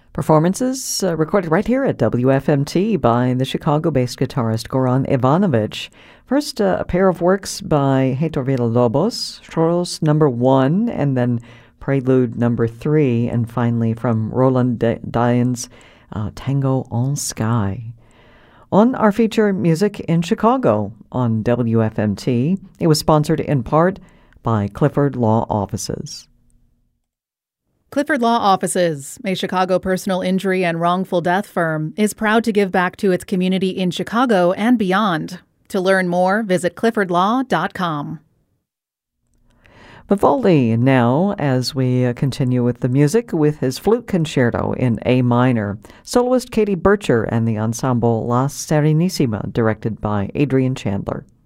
Performances recorded right here at WFMT by the Chicago-based guitarist Goran Ivanovic. First, a pair of works by Heitor Villa-Lobos, Choros number 1, and then Prelude number 3, and finally from Roland Dayan's Tango on Sky. On our feature, Music in Chicago on WFMT, it was sponsored in part by Clifford Law Offices. Clifford Law Offices, a Chicago personal injury and wrongful death firm, is proud to give back to its community in Chicago and beyond. To learn more, visit cliffordlaw.com. Vivaldi now, as we continue with the music, with his flute concerto in A minor. Soloist Katie Bircher and the ensemble La Serenissima, directed by Adrian Chandler.